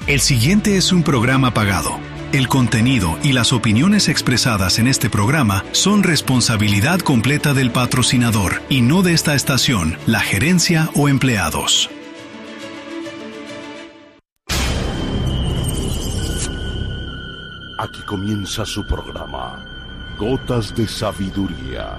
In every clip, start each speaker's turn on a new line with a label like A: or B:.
A: El siguiente es un programa pagado. El contenido y las opiniones expresadas en este programa son responsabilidad completa del patrocinador y no de esta estación, la gerencia o empleados.
B: Aquí comienza su programa, Gotas de Sabiduría.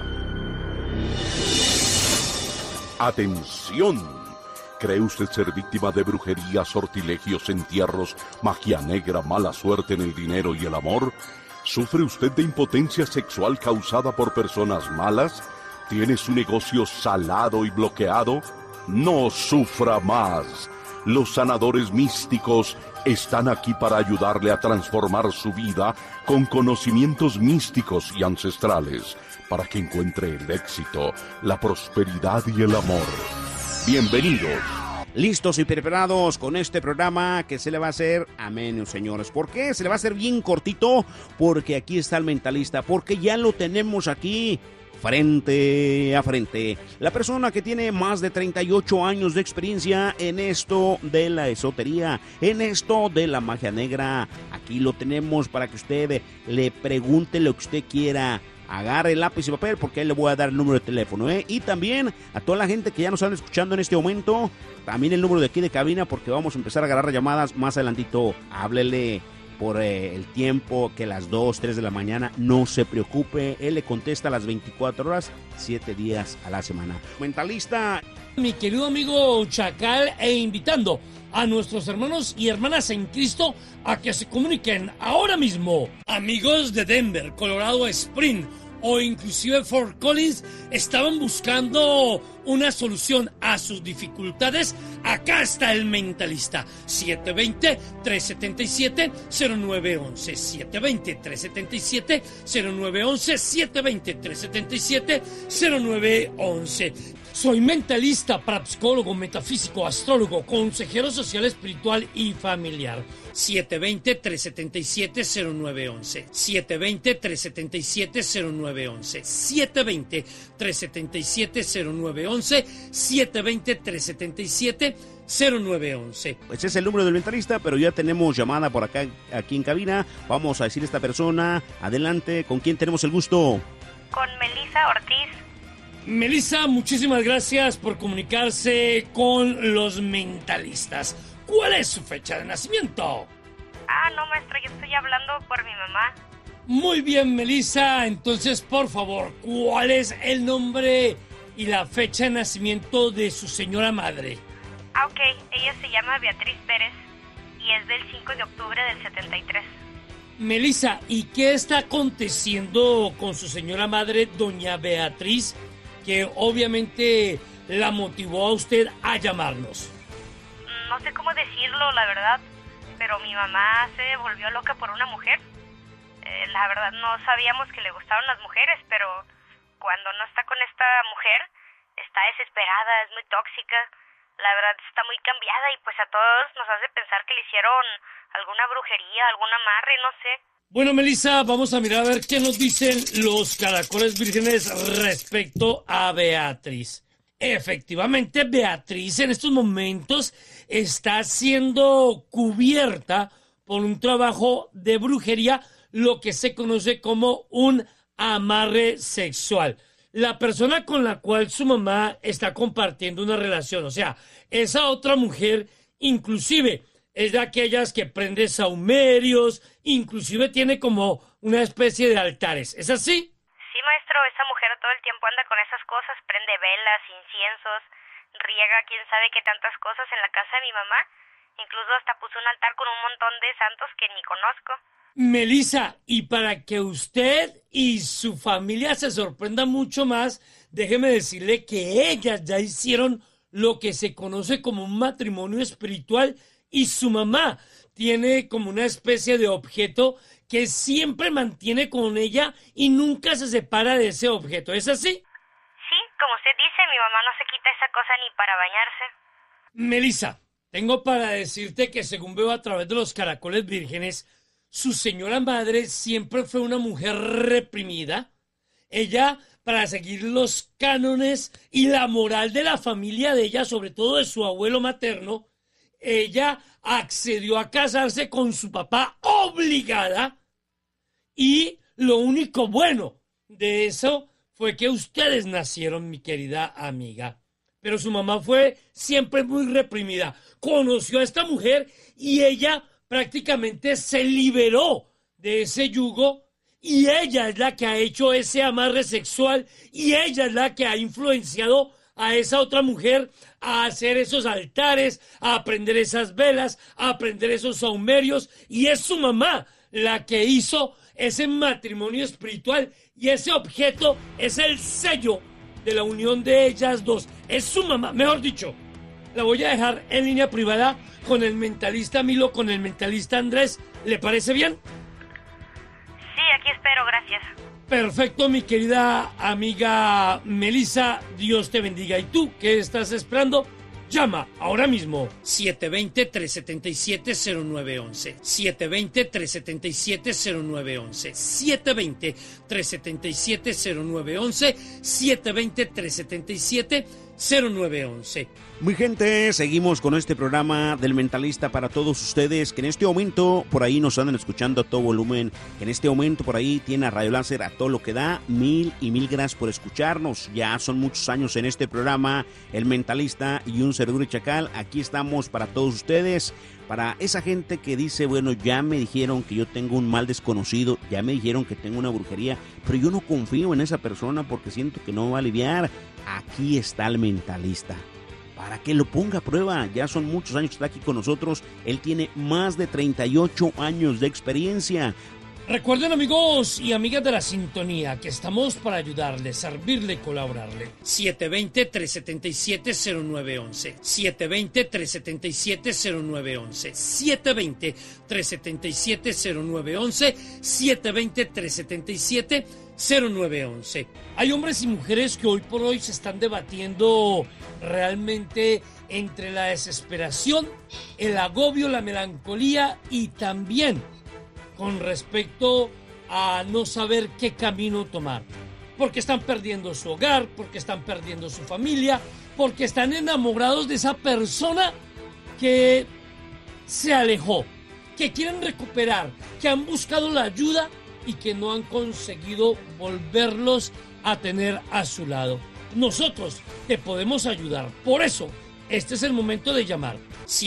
B: ¡Atención! ¿Cree usted ser víctima de brujería, sortilegios, entierros, magia negra, mala suerte en el dinero y el amor? ¿Sufre usted de impotencia sexual causada por personas malas? ¿Tiene su negocio salado y bloqueado? No sufra más. Los sanadores místicos están aquí para ayudarle a transformar su vida con conocimientos místicos y ancestrales, para que encuentre el éxito, la prosperidad y el amor. Bienvenidos.
C: Listos y preparados con este programa que se le va a hacer amén, señores. ¿Por qué? Se le va a hacer bien cortito, porque aquí está el mentalista, porque ya lo tenemos aquí frente a frente. La persona que tiene más de 38 años de experiencia en esto de la esotería, en esto de la magia negra. Aquí lo tenemos para que usted le pregunte lo que usted quiera. Agarre lápiz y papel porque ahí le voy a dar el número de teléfono, Y también a toda la gente que ya nos están escuchando en este momento, también el número de aquí de cabina, porque vamos a empezar a agarrar llamadas más adelantito. Háblele por el tiempo, que las 2, 3 de la mañana, no se preocupe, él le contesta a las 24 horas, 7 días a la semana. Mentalista.
D: Mi querido amigo Chacal, invitando a nuestros hermanos y hermanas en Cristo a que se comuniquen ahora mismo. Amigos de Denver, Colorado Springs o inclusive Fort Collins, estaban buscando una solución a sus dificultades. Acá está el mentalista. 720-377-0911. 720-377-0911. 720-377-0911. Soy mentalista, parapsicólogo, metafísico, astrólogo, consejero social, espiritual y familiar. 720-377-0911. 720-377-0911. 720-377-0911. 720-377-0911.
C: Ese es el número del mentalista, pero ya tenemos llamada por acá, aquí en cabina. Vamos a decir a esta persona, adelante, ¿con quién tenemos el gusto?
E: Con Melissa Ortiz.
D: Melissa, muchísimas gracias por comunicarse con los mentalistas. ¿Cuál es su fecha de nacimiento?
E: No, maestro, yo estoy hablando por mi mamá.
D: Muy bien, Melissa. Entonces, por favor, ¿cuál es el nombre y la fecha de nacimiento de su señora madre?
E: Ok. Ella se llama Beatriz Pérez y es del 5 de octubre del 73.
D: Melissa, ¿y qué está aconteciendo con su señora madre, doña Beatriz, que obviamente la motivó a usted a llamarnos?
E: No sé cómo decirlo, la verdad, pero mi mamá se volvió loca por una mujer. La verdad no sabíamos que le gustaban las mujeres, pero cuando no está con esta mujer, está desesperada, es muy tóxica. La verdad está muy cambiada y pues a todos nos hace pensar que le hicieron alguna brujería, algún amarre, no sé.
D: Bueno, Melissa, vamos a mirar a ver qué nos dicen los caracoles vírgenes respecto a Beatriz. Efectivamente, Beatriz en estos momentos está siendo cubierta por un trabajo de brujería, lo que se conoce como un amarre sexual. La persona con la cual su mamá está compartiendo una relación, o sea, esa otra mujer, inclusive es de aquellas que prende sahumerios, inclusive tiene como una especie de altares. ¿Es así?
E: Sí, maestro, esa mujer todo el tiempo anda con esas cosas, prende velas, inciensos, riega quién sabe qué tantas cosas en la casa de mi mamá. Incluso hasta puso un altar con un montón de santos que ni conozco.
D: Melissa, y para que usted y su familia se sorprendan mucho más, déjeme decirle que ellas ya hicieron lo que se conoce como un matrimonio espiritual y su mamá tiene como una especie de objeto que siempre mantiene con ella y nunca se separa de ese objeto. ¿Es así?
E: Sí, como usted dice, mi mamá no se quita esa cosa ni para bañarse.
D: Melissa, tengo para decirte que según veo a través de los caracoles vírgenes, su señora madre siempre fue una mujer reprimida. Ella, para seguir los cánones y la moral de la familia de ella, sobre todo de su abuelo materno, ella accedió a casarse con su papá obligada, y lo único bueno de eso fue que ustedes nacieron, mi querida amiga. Pero su mamá fue siempre muy reprimida. Conoció a esta mujer y ella prácticamente se liberó de ese yugo, y ella es la que ha hecho ese amarre sexual, y ella es la que ha influenciado a esa otra mujer a hacer esos altares, a aprender esas velas, a aprender esos saumerios, y es su mamá la que hizo ese matrimonio espiritual, y ese objeto es el sello de la unión de ellas dos. Es su mamá, mejor dicho. La voy a dejar en línea privada con el mentalista Milo, con el mentalista Andrés. ¿Le parece bien?
E: Sí, aquí espero, gracias.
D: Perfecto, mi querida amiga Melissa, Dios te bendiga. ¿Y tú qué estás esperando? Llama ahora mismo 720-377-0911, 720-377-0911, 720-377-0911, 720-377-0911.
C: Muy gente, seguimos con este programa del Mentalista para todos ustedes, que en este momento por ahí nos andan escuchando a todo volumen, que en este momento por ahí tiene a Radio Láser a todo lo que da. Mil gracias por escucharnos. Ya son muchos años en este programa, El Mentalista y un servidor de Chacal. Aquí estamos para todos ustedes, para esa gente que dice, bueno, ya me dijeron que yo tengo un mal desconocido, ya me dijeron que tengo una brujería, pero yo no confío en esa persona porque siento que no va a aliviar. Aquí está el Mentalista, para que lo ponga a prueba. Ya son muchos años que está aquí con nosotros. Él tiene más de 38 años de experiencia.
D: Recuerden, amigos y amigas de la sintonía, que estamos para ayudarle, servirle y colaborarle. 720-377-0911, 720-377-0911, 720-377-0911, 720-377-0911. Hay hombres y mujeres que hoy por hoy se están debatiendo realmente entre la desesperación, el agobio, la melancolía, y también con respecto a no saber qué camino tomar. Porque están perdiendo su hogar, porque están perdiendo su familia, porque están enamorados de esa persona que se alejó, que quieren recuperar, que han buscado la ayuda y que no han conseguido volverlos a tener a su lado. Nosotros te podemos ayudar. Por eso, este es el momento de llamar.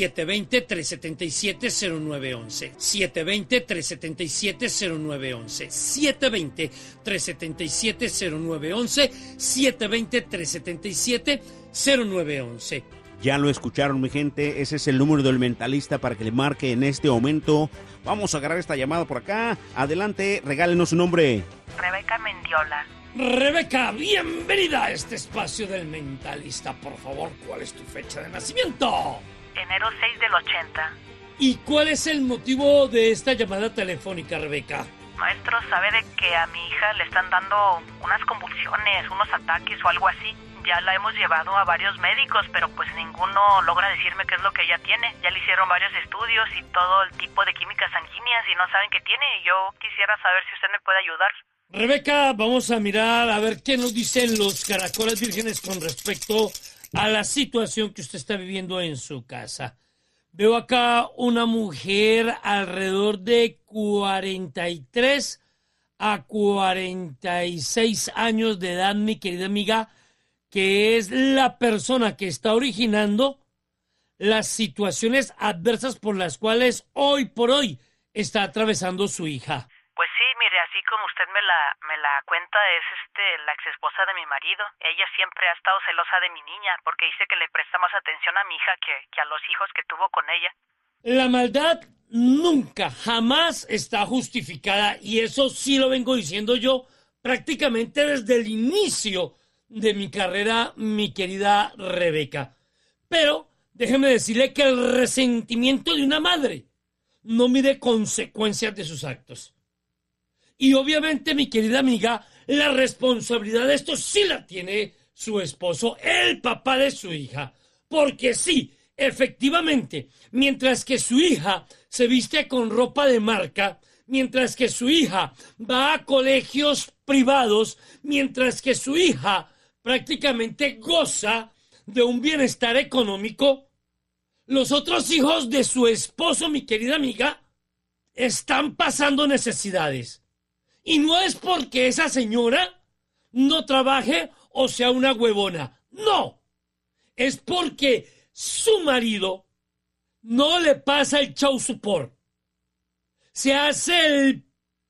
D: 720-377-0911, 720-377-0911, 720-377-0911, 720-377-0911.
C: Ya lo escucharon, mi gente. Ese es el número del Mentalista para que le marque en este momento. Vamos a agarrar esta llamada por acá. Adelante, regálenos su nombre.
E: Rebeca Mendiola.
D: Rebeca, bienvenida a este espacio del Mentalista. Por favor, ¿cuál es tu fecha de nacimiento?
E: Enero 6 del 80.
D: ¿Y cuál es el motivo de esta llamada telefónica, Rebeca?
E: Maestro, sabe de que a mi hija le están dando unas convulsiones, unos ataques o algo así. Ya la hemos llevado a varios médicos, pero pues ninguno logra decirme qué es lo que ella tiene. Ya le hicieron varios estudios y todo el tipo de químicas sanguíneas y no saben qué tiene. Y yo quisiera saber si usted me puede ayudar.
D: Rebeca, vamos a mirar a ver qué nos dicen los caracoles vírgenes con respecto a la situación que usted está viviendo en su casa. Veo acá una mujer alrededor de 43 a 46 años de edad, mi querida amiga, que es la persona que está originando las situaciones adversas por las cuales hoy por hoy está atravesando su hija.
E: Pues sí, mire, así como usted me la cuenta, es la ex esposa de mi marido. Ella siempre ha estado celosa de mi niña porque dice que le presta más atención a mi hija que a los hijos que tuvo con ella.
D: La maldad nunca, jamás está justificada, y eso sí lo vengo diciendo yo prácticamente desde el inicio de mi carrera, mi querida Rebeca. Pero déjeme decirle que el resentimiento de una madre no mide consecuencias de sus actos. Y obviamente, mi querida amiga, la responsabilidad de esto sí la tiene su esposo, el papá de su hija. Porque sí, efectivamente, mientras que su hija se viste con ropa de marca, mientras que su hija va a colegios privados, mientras que su hija prácticamente goza de un bienestar económico, Los otros hijos de su esposo, mi querida amiga, están pasando necesidades. Y no es porque esa señora no trabaje o sea una huevona. No. Es porque su marido no le pasa el child support. Se hace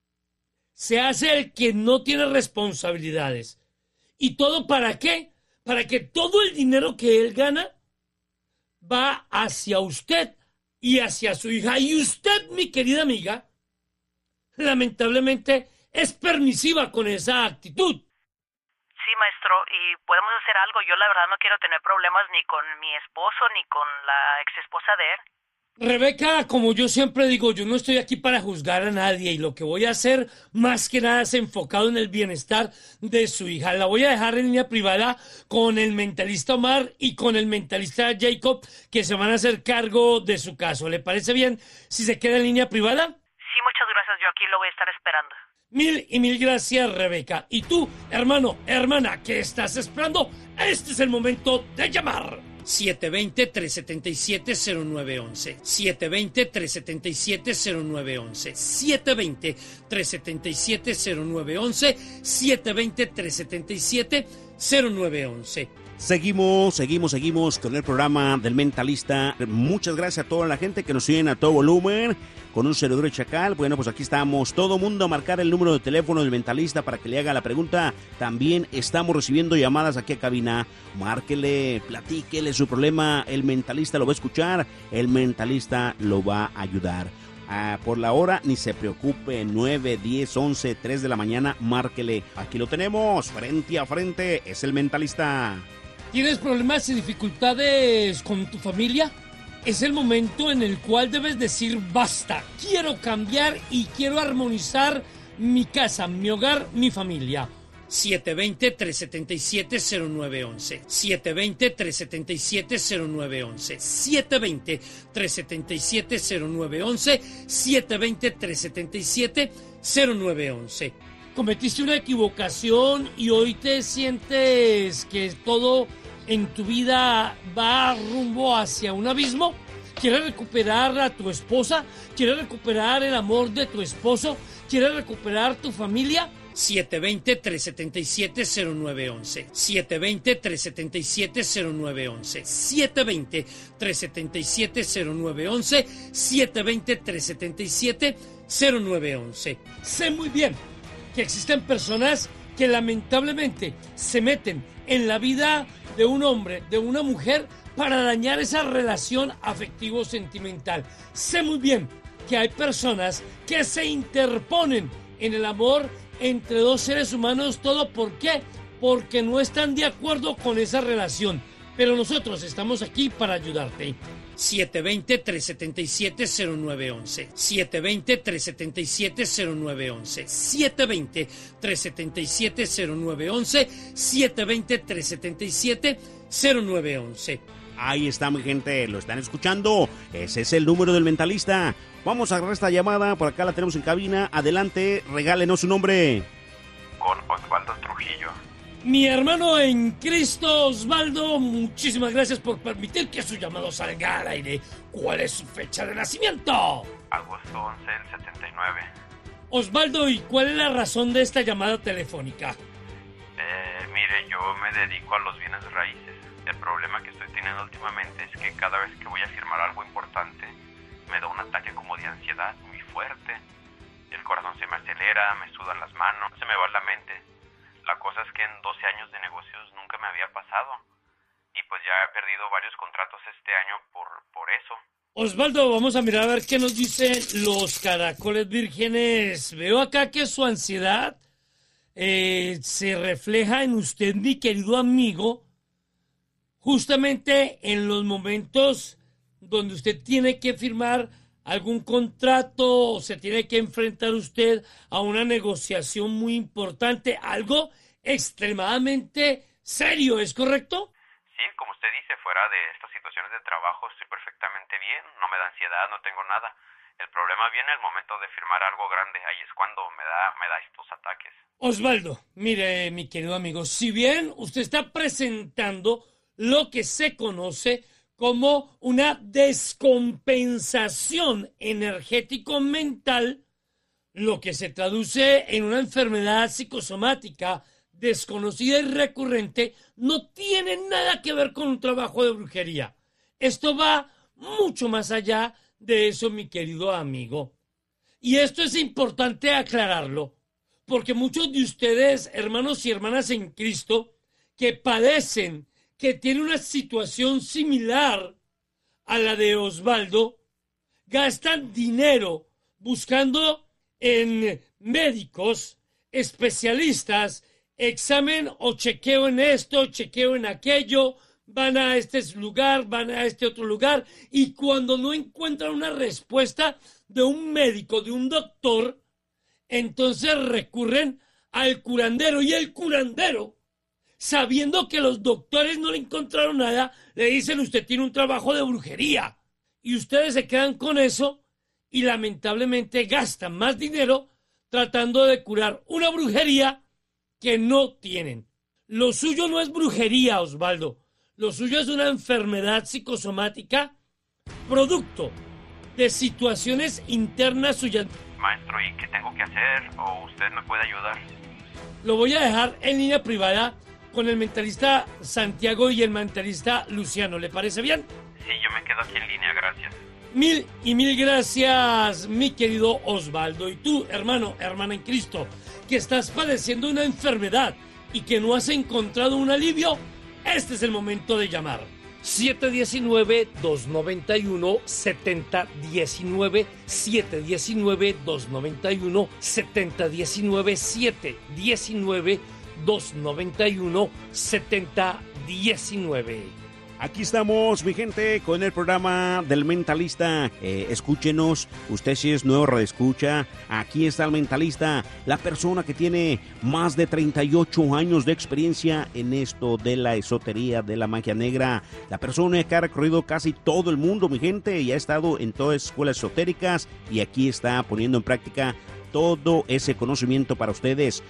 D: el que no tiene responsabilidades. ¿Y todo para qué? Para que todo el dinero que él gana va hacia usted y hacia su hija. Y usted, mi querida amiga, lamentablemente es permisiva con esa actitud.
F: Sí, maestro, y podemos hacer algo. Yo la verdad no quiero tener problemas ni con mi esposo ni con la exesposa de él.
D: Rebeca, como yo siempre digo, yo no estoy aquí para juzgar a nadie y lo que voy a hacer más que nada es enfocado en el bienestar de su hija. La voy a dejar en línea privada con el mentalista Omar y con el mentalista Jacob, que se van a hacer cargo de su caso. ¿Le parece bien si se queda en línea privada?
F: Sí, muchas gracias. Yo aquí lo voy a estar esperando.
D: Mil gracias, Rebeca. Y tú, hermano, hermana, ¿qué estás esperando? Este es el momento de llamar. 720-377-0911. 720-377-0911. 720-377-0911. 720-377-0911.
C: Seguimos con el programa del Mentalista. Muchas gracias a toda la gente que nos siguen a todo volumen con un servidor de Chacal. Bueno, pues aquí estamos, todo mundo a marcar el número de teléfono del Mentalista para que le haga la pregunta. También estamos recibiendo llamadas aquí a cabina. Márquele, platíquele su problema. El Mentalista lo va a escuchar, el Mentalista lo va a ayudar. Por la hora, ni se preocupe, 9, 10, 11, 3 de la mañana, márquele. Aquí lo tenemos, frente a frente, es el Mentalista.
D: ¿Tienes problemas y dificultades con tu familia? Es el momento en el cual debes decir basta. Quiero cambiar y quiero armonizar mi casa, mi hogar, mi familia. 720-377-0911. 720-377-0911. 720-377-0911. 720-377-0911. Cometiste una equivocación y hoy te sientes que todo en tu vida va rumbo hacia un abismo. ¿Quieres recuperar a tu esposa? ¿Quieres recuperar el amor de tu esposo? ¿Quieres recuperar tu familia? 720-377-0911. 720-377-0911. 720-377-0911. 720-377-0911. Sé muy bien que existen personas que lamentablemente se meten en la vida de un hombre, de una mujer, para dañar esa relación afectivo-sentimental. Sé muy bien que hay personas que se interponen en el amor entre dos seres humanos. ¿Todo por qué? Porque no están de acuerdo con esa relación. Pero nosotros estamos aquí para ayudarte. 720-377-0911. 720-377-0911. 720-377-0911. 720-377-0911.
C: Ahí está, mi gente, lo están escuchando. Ese es el número del Mentalista. Vamos a agarrar esta llamada, por acá la tenemos en cabina. Adelante, regálenos su nombre.
G: Con Osvaldo Trujillo.
D: Mi hermano en Cristo, Osvaldo, muchísimas gracias por permitir que su llamado salga al aire. ¿Cuál es su fecha de nacimiento?
G: Agosto 11 del 79.
D: Osvaldo, ¿y cuál es la razón de esta llamada telefónica?
G: Mire, yo me dedico a los bienes raíces. El problema que estoy teniendo últimamente es que cada vez que voy a firmar algo importante, me da un ataque como de ansiedad muy fuerte. El corazón se me acelera, me sudan las manos, se me va la mente. La cosa es que en 12 años de negocios nunca me había pasado. Y pues ya he perdido varios contratos este año por eso.
D: Osvaldo, vamos a mirar a ver qué nos dicen los caracoles vírgenes. Veo acá que su ansiedad se refleja en usted, mi querido amigo, justamente en los momentos donde usted tiene que firmar algún contrato o se tiene que enfrentar usted a una negociación muy importante, algo extremadamente serio, ¿es correcto?
G: Sí, como usted dice, fuera de estas situaciones de trabajo estoy perfectamente bien, no me da ansiedad, no tengo nada. El problema viene al momento de firmar algo grande, ahí es cuando me da estos ataques.
D: Osvaldo, mire, mi querido amigo, si bien usted está presentando lo que se conoce como una descompensación energético-mental, lo que se traduce en una enfermedad psicosomática desconocida y recurrente, no tiene nada que ver con un trabajo de brujería. Esto va mucho más allá de eso, mi querido amigo. Y esto es importante aclararlo, porque muchos de ustedes, hermanos y hermanas en Cristo, que padecen, que tienen una situación similar a la de Osvaldo, gastan dinero buscando en médicos, especialistas, examen o chequeo en esto, chequeo en aquello, van a este lugar, van a este otro lugar, y cuando no encuentran una respuesta de un médico, de un doctor, entonces recurren al curandero, y el curandero, sabiendo que los doctores no le encontraron nada, le dicen: usted tiene un trabajo de brujería, y ustedes se quedan con eso y lamentablemente gastan más dinero tratando de curar una brujería que no tienen. Lo suyo no es brujería, Osvaldo. Lo suyo es una enfermedad psicosomática producto de situaciones internas suyas.
G: Maestro, ¿y qué tengo que hacer? ¿O usted me puede ayudar?
D: Lo voy a dejar en línea privada con el mentalista Santiago y el mentalista Luciano. ¿Le parece bien?
G: Sí, yo me quedo aquí en línea, gracias.
D: Mil gracias, mi querido Osvaldo. Y tú, hermano, hermana en Cristo, que estás padeciendo una enfermedad y que no has encontrado un alivio, este es el momento de llamar. 719-291-7019, 719-291-7019, 719-291-7019.
C: Aquí estamos, mi gente, con el programa del Mentalista. Escúchenos, usted si es nuevo radioescucha, aquí está el Mentalista, la persona que tiene más de 38 años de experiencia en esto de la esotería, de la magia negra. La persona que ha recorrido casi todo el mundo, mi gente, y ha estado en todas escuelas esotéricas, y aquí está poniendo en práctica todo ese conocimiento para ustedes.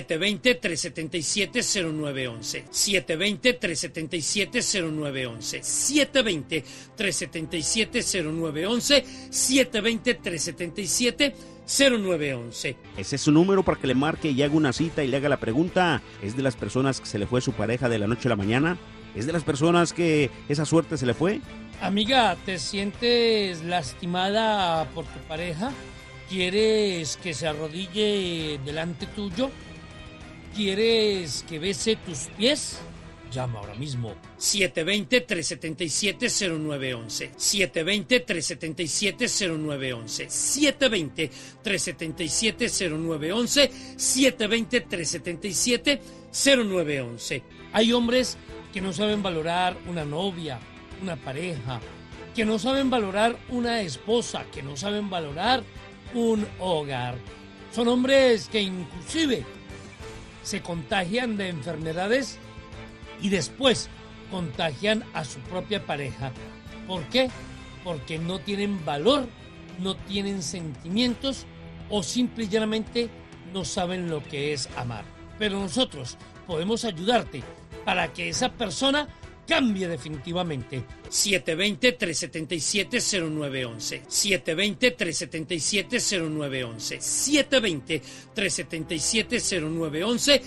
D: 720-377-0911, 720-377-0911, 720-377-0911, 720-377-0911.
C: Ese es su número para que le marque y haga una cita y le haga la pregunta. ¿Es de las personas que se le fue su pareja de la noche a la mañana? ¿Es de las personas que esa suerte se le fue?
D: Amiga, ¿te sientes lastimada por tu pareja? ¿Quieres que se arrodille delante tuyo? ¿Quieres que bese tus pies? Llama ahora mismo. 720-377-0911. 720-377-0911. 720-377-0911. 720-377-0911. Hay hombres que no saben valorar una novia, una pareja, que no saben valorar una esposa, que no saben valorar un hogar. Son hombres que inclusive se contagian de enfermedades y después contagian a su propia pareja. ¿Por qué? Porque no tienen valor, no tienen sentimientos o simple y llanamente no saben lo que es amar. Pero nosotros podemos ayudarte para que esa persona cambie definitivamente. 720-377-0911. 720-377-0911. 720-377-0911.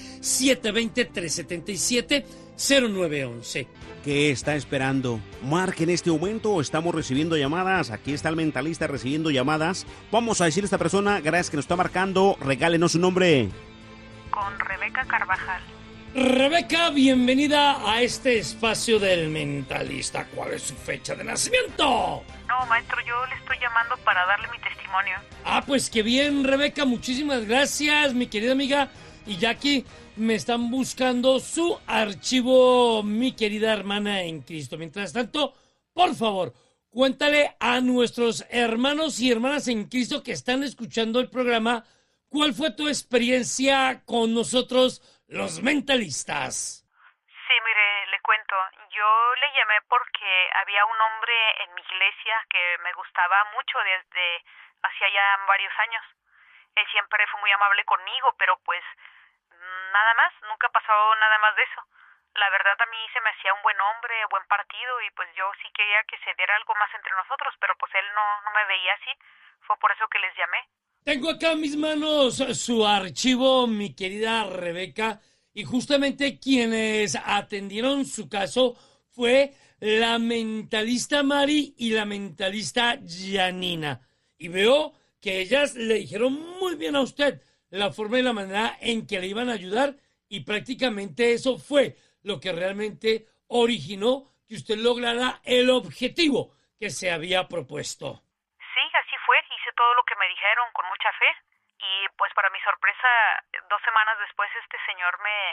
D: 720-377-0911.
C: ¿Qué está esperando? Marque en este momento, estamos recibiendo llamadas. Aquí está el Mentalista recibiendo llamadas. Vamos a decirle a esta persona, gracias que nos está marcando, regálenos su nombre.
F: Con Rebeca Carvajal.
D: Rebeca, bienvenida a este espacio del Mentalista. ¿Cuál es su fecha de nacimiento?
F: No, maestro, yo le estoy llamando para darle mi testimonio.
D: Ah, pues qué bien, Rebeca, muchísimas gracias, mi querida amiga. Y ya aquí me están buscando su archivo, mi querida hermana en Cristo. Mientras tanto, por favor, cuéntale a nuestros hermanos y hermanas en Cristo que están escuchando el programa, ¿cuál fue tu experiencia con nosotros, los mentalistas?
F: Sí, mire, le cuento. Yo le llamé porque había un hombre en mi iglesia que me gustaba mucho desde hacía ya varios años. Él siempre fue muy amable conmigo, pero pues nada más, nunca pasó nada más de eso. La verdad a mí se me hacía un buen hombre, buen partido, y pues yo sí quería que se diera algo más entre nosotros, pero pues él no me veía así. Fue por eso que les llamé.
D: Tengo acá en mis manos su archivo, mi querida Rebeca, y justamente quienes atendieron su caso fue la mentalista Mari y la mentalista Janina. Y veo que ellas le dijeron muy bien a usted la forma y la manera en que le iban a ayudar, y prácticamente eso fue lo que realmente originó que usted lograra el objetivo que se había propuesto.
F: Sí, así fue. Hice todo lo que me dijeron con mucha fe. Y pues para mi sorpresa, 2 semanas después este señor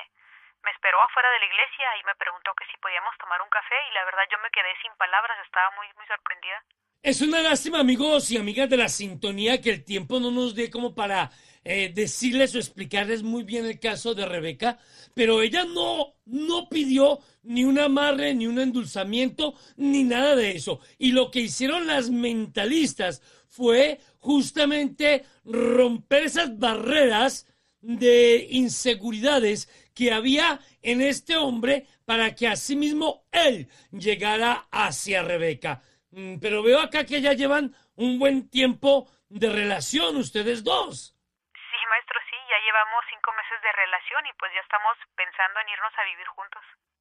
F: me esperó afuera de la iglesia y me preguntó que si podíamos tomar un café, y la verdad yo me quedé sin palabras, estaba muy sorprendida.
D: Es una lástima, amigos y amigas de la sintonía, que el tiempo no nos dé como para decirles o explicarles muy bien el caso de Rebeca, pero ella no pidió ni un amarre, ni un endulzamiento, ni nada de eso. Y lo que hicieron las mentalistas fue justamente romper esas barreras de inseguridades que había en este hombre para que asimismo él llegara hacia Rebeca. Pero veo acá que ya llevan un buen tiempo de relación ustedes dos.
F: Sí, maestro, sí, ya llevamos 5 meses de relación y pues ya estamos pensando en irnos a vivir juntos.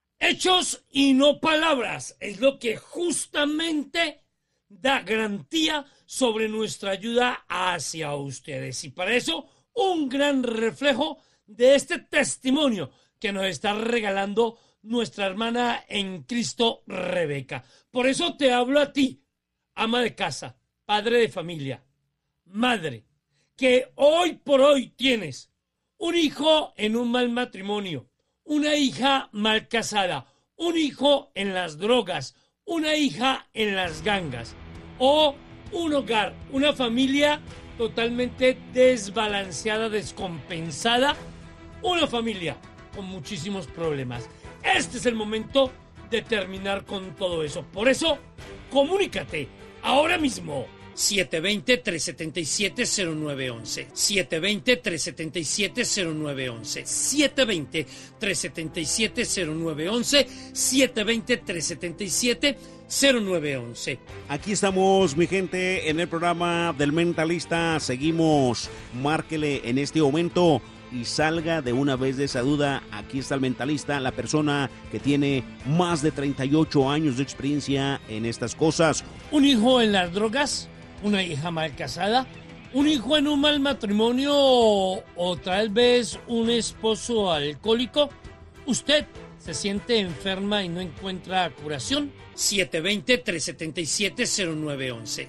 D: Hechos y no palabras es lo que justamente da garantía sobre nuestra ayuda hacia ustedes. Y para eso, un gran reflejo de este testimonio que nos está regalando nuestra hermana en Cristo, Rebeca. Por eso te hablo a ti, ama de casa, padre de familia, madre, que hoy por hoy tienes un hijo en un mal matrimonio, una hija mal casada, un hijo en las drogas, una hija en las gangas, o un hogar, una familia totalmente desbalanceada, descompensada, una familia con muchísimos problemas. Este es el momento de terminar con todo eso. Por eso, comunícate ahora mismo. 720-377-0911. 720-377-0911. 720-377-0911. 720-377-0911.
C: Aquí estamos, mi gente, en el programa del Mentalista. Seguimos. Márquele en este momento y salga de una vez de esa duda. Aquí está el Mentalista, la persona que tiene más de 38 años de experiencia en estas cosas.
D: Un hijo en las drogas, una hija mal casada, un hijo en un mal matrimonio o tal vez un esposo alcohólico. ¿Usted se siente enferma y no encuentra curación? 720-377-0911.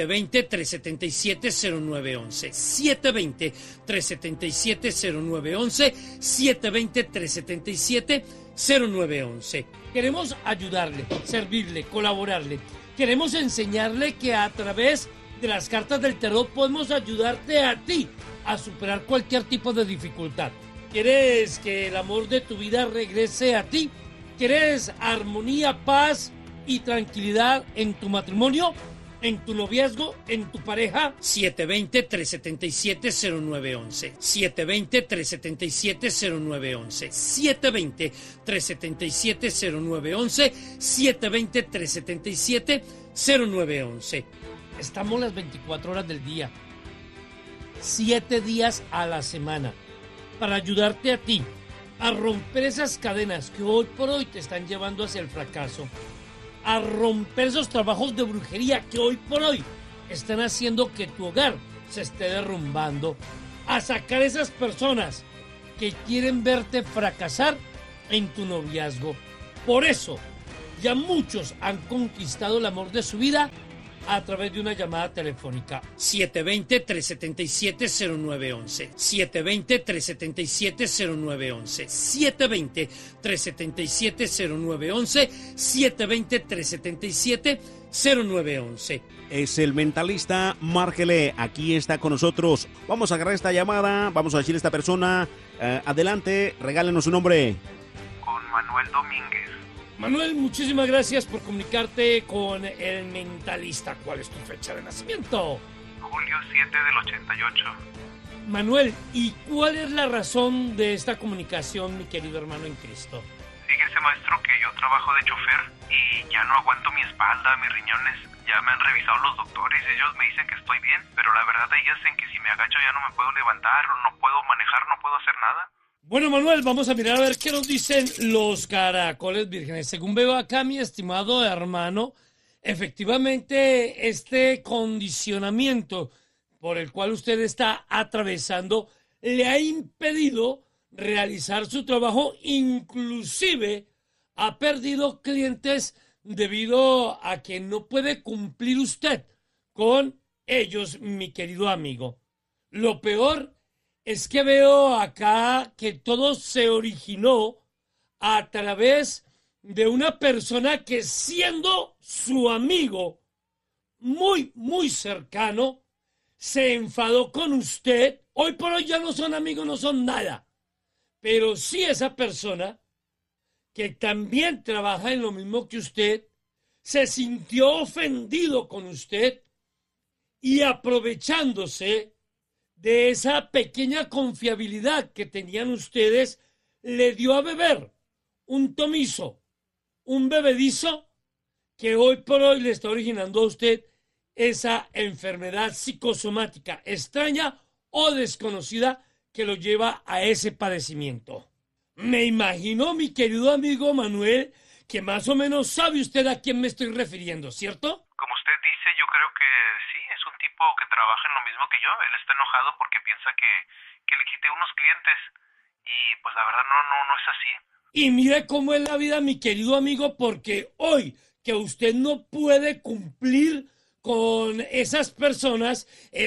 D: 720-377-0911. 720-377-0911. 720-377-0911. Queremos ayudarle, servirle, colaborarle. Queremos enseñarle que a través de las cartas del tarot podemos ayudarte a ti a superar cualquier tipo de dificultad. ¿Quieres que el amor de tu vida regrese a ti? ¿Quieres armonía, paz y tranquilidad en tu matrimonio, en tu noviazgo, en tu pareja? 720-377-0911. 720-377-0911. 720-377-0911. 720-377-0911. Estamos las 24 horas del día, 7 días a la semana, para ayudarte a ti a romper esas cadenas que hoy por hoy te están llevando hacia el fracaso, a romper esos trabajos de brujería que hoy por hoy están haciendo que tu hogar se esté derrumbando, a sacar esas personas que quieren verte fracasar en tu noviazgo. Por eso, ya muchos han conquistado el amor de su vida a través de una llamada telefónica. 720-377-0911. 720-377-0911. 720-377-0911. 720-377-0911.
C: Es el Mentalista, márquele, aquí está con nosotros. Vamos a agarrar esta llamada, vamos a decirle a esta persona, adelante, regálenos su nombre.
G: Con Manuel Domínguez.
D: Manuel, muchísimas gracias por comunicarte con el Mentalista. ¿Cuál es tu fecha de nacimiento?
G: Julio 7 del 88.
D: Manuel, ¿y cuál es la razón de esta comunicación, mi querido hermano en Cristo?
G: Fíjese fíjese, maestro, que yo trabajo de chofer y ya no aguanto mi espalda, mis riñones. Ya me han revisado los doctores y ellos me dicen que estoy bien, pero la verdad ellos dicen que si me agacho ya no me puedo levantar, o no puedo manejar, no puedo hacer nada.
D: Bueno, Manuel, vamos a mirar a ver qué nos dicen los caracoles vírgenes. Según veo acá, mi estimado hermano, efectivamente este condicionamiento por el cual usted está atravesando le ha impedido realizar su trabajo, inclusive ha perdido clientes debido a que no puede cumplir usted con ellos, mi querido amigo. Lo peor es que veo acá que todo se originó a través de una persona que, siendo su amigo muy, muy cercano, se enfadó con usted. Hoy por hoy ya no son amigos, no son nada. Pero sí esa persona, que también trabaja en lo mismo que usted, se sintió ofendido con usted y, aprovechándose de esa pequeña confiabilidad que tenían ustedes, le dio a beber un tomizo, un bebedizo que hoy por hoy le está originando a usted esa enfermedad psicosomática extraña o desconocida que lo lleva a ese padecimiento. Me imagino, mi querido amigo Manuel, que más o menos sabe usted a quién me estoy refiriendo, ¿cierto?
G: Como usted dice, yo creo que sí, es un tipo que trabaja en lo mismo que yo. Él está enojado porque piensa que le quité unos clientes y pues la verdad no es así.
D: Y mire cómo es la vida, mi querido amigo, porque hoy que usted no puede cumplir con esas personas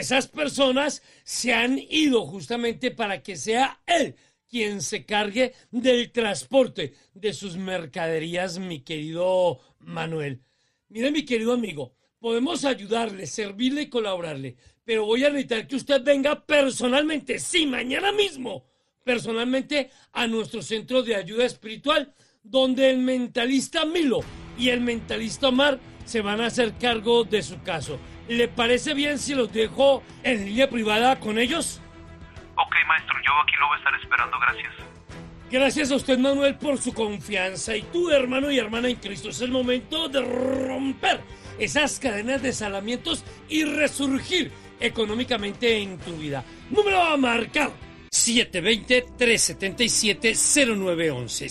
D: se han ido justamente para que sea él quien se cargue del transporte de sus mercaderías, mi querido Manuel. Mire, mi querido amigo, podemos ayudarle, servirle y colaborarle, pero voy a necesitar que usted venga personalmente, sí, mañana mismo, personalmente a nuestro centro de ayuda espiritual, donde el mentalista Milo y el mentalista Omar se van a hacer cargo de su caso. ¿Le parece bien si los dejo en línea privada con ellos?
G: Ok, maestro, yo aquí lo voy a estar esperando, gracias.
D: Gracias a usted, Manuel, por su confianza. Y tú, hermano y hermana en Cristo, es el momento de romper esas cadenas de salamientos y resurgir económicamente en tu vida. Número a marcar: 720-377-0911,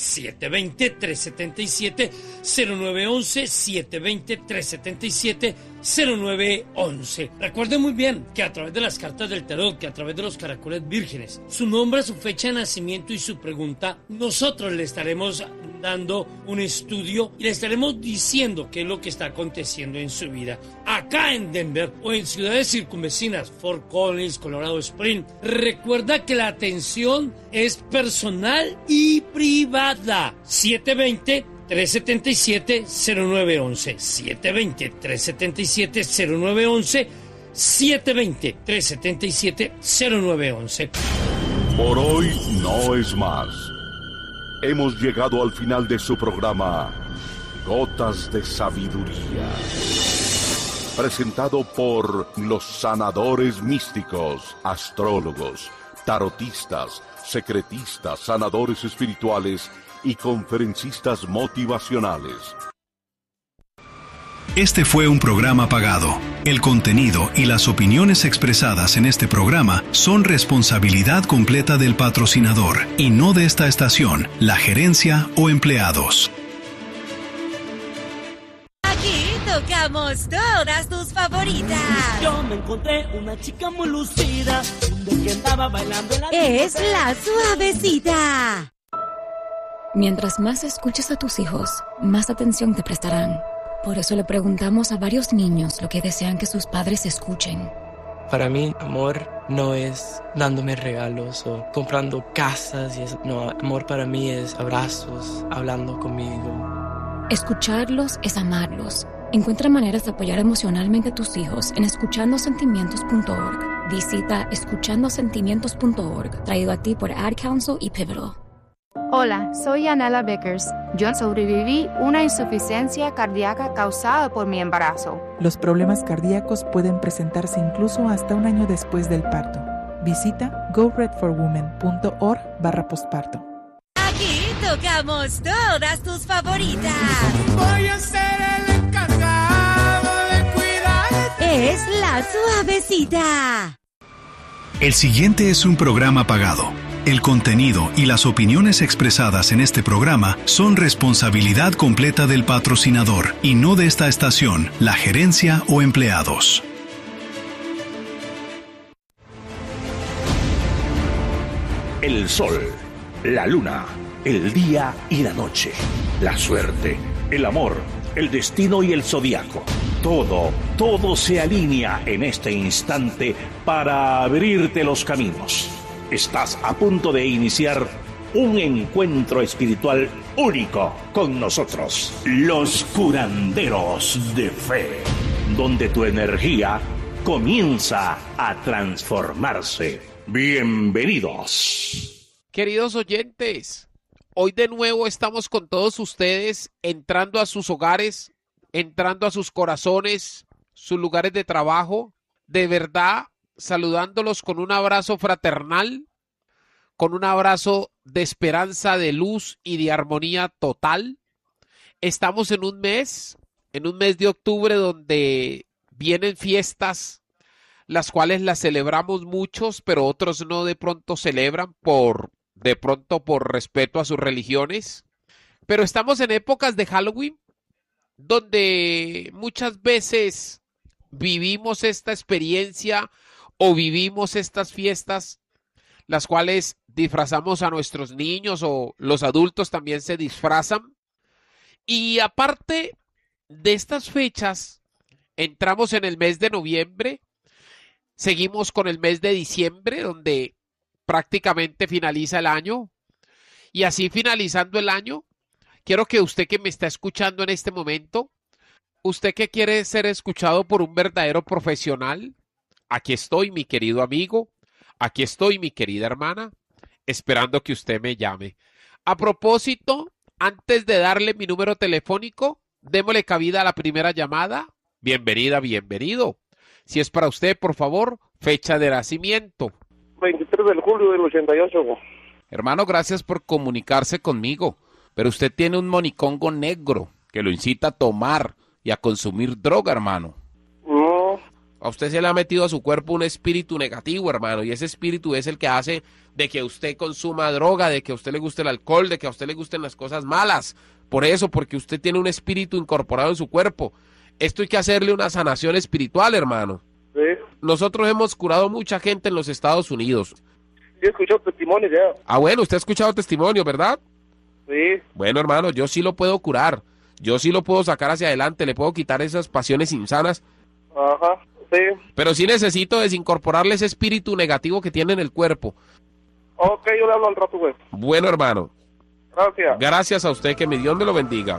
D: 720-377-0911, 720-377-0911. Recuerde muy bien que a través de las cartas del tarot, que a través de los caracoles vírgenes, su nombre, su fecha de nacimiento y su pregunta, nosotros le estaremos dando un estudio y le estaremos diciendo qué es lo que está aconteciendo en su vida. Acá en Denver o en ciudades circunvecinas, Fort Collins, Colorado Springs, recuerda que la atención es personal y privada. 720-377-0911, 720-377-0911, 720-377-0911.
B: Por hoy no es más. Hemos llegado al final de su programa Gotas de Sabiduría, presentado por los sanadores místicos, astrólogos, tarotistas, secretistas, sanadores espirituales y conferencistas motivacionales.
A: Este fue un programa pagado. El contenido y las opiniones expresadas en este programa son responsabilidad completa del patrocinador y no de esta estación, la gerencia o empleados.
H: Aquí tocamos todas tus favoritas.
I: Yo me encontré una chica muy lucida, que andaba bailando en la
H: Es la suavecita.
J: Mientras más escuches a tus hijos, más atención te prestarán. Por eso le preguntamos a varios niños lo que desean que sus padres escuchen.
K: Para mí, amor no es dándome regalos o comprando casas. No, amor para mí es abrazos, hablando conmigo.
J: Escucharlos es amarlos. Encuentra maneras de apoyar emocionalmente a tus hijos en escuchandosentimientos.org. Visita escuchandosentimientos.org, traído a ti por Ad Council y Pivotal.
L: Hola, soy Yanela Vickers. Yo sobreviví una insuficiencia cardíaca causada por mi embarazo.
M: Los problemas cardíacos pueden presentarse incluso hasta un año después del parto. Visita goredforwomen.org/posparto.
H: Aquí tocamos todas tus favoritas.
I: Voy a ser el encargado de cuidarte.
H: Es La Suavecita.
A: El siguiente es un programa pagado. El contenido y las opiniones expresadas en este programa son responsabilidad completa del patrocinador y no de esta estación, la gerencia o empleados.
N: El sol, la luna, el día y la noche, la suerte, el amor, el destino y el zodiaco. Todo se alinea en este instante para abrirte los caminos. Estás a punto de iniciar un encuentro espiritual único con nosotros, los curanderos de fe, donde tu energía comienza a transformarse. Bienvenidos.
O: Queridos oyentes, hoy de nuevo estamos con todos ustedes entrando a sus hogares, entrando a sus corazones, sus lugares de trabajo, de verdad, saludándolos con un abrazo fraternal, con un abrazo de esperanza, de luz y de armonía total. Estamos en un mes de octubre donde vienen fiestas, las cuales las celebramos muchos, pero otros no de pronto celebran por respeto a sus religiones. Pero estamos en épocas de Halloween, donde muchas veces vivimos esta experiencia o vivimos estas fiestas, las cuales disfrazamos a nuestros niños o los adultos también se disfrazan. Y aparte de estas fechas, entramos en el mes de noviembre, seguimos con el mes de diciembre, donde prácticamente finaliza el año. Y así finalizando el año, quiero que usted que me está escuchando en este momento, usted que quiere ser escuchado por un verdadero profesional, aquí estoy, mi querido amigo, aquí estoy, mi querida hermana, esperando que usted me llame. A propósito, antes de darle mi número telefónico, démosle cabida a la primera llamada. Bienvenida, bienvenido. Si es para usted, por favor, fecha de nacimiento.
P: 23 de julio del 88.
O: Hermano, gracias por comunicarse conmigo, pero usted tiene un monicongo negro que lo incita a tomar y a consumir droga, hermano.
P: No.
O: A usted se le ha metido a su cuerpo un espíritu negativo, hermano, y ese espíritu es el que hace de que usted consuma droga, de que a usted le guste el alcohol, de que a usted le gusten las cosas malas. Por eso, porque usted tiene un espíritu incorporado en su cuerpo. Esto hay que hacerle una sanación espiritual, hermano.
P: Sí.
O: Nosotros hemos curado mucha gente en los Estados Unidos.
P: Sí, he escuchado testimonios ya.
O: Ah, bueno, usted ha escuchado testimonio, ¿verdad?
P: Sí.
O: Bueno, hermano, yo sí lo puedo curar. Yo sí lo puedo sacar hacia adelante, le puedo quitar esas pasiones insanas.
P: Ajá, sí.
O: Pero sí necesito desincorporarle ese espíritu negativo que tiene en el cuerpo.
P: Ok, yo le hablo al rato, güey.
O: Bueno, hermano.
P: Gracias.
O: Gracias a usted, que mi Dios me lo bendiga.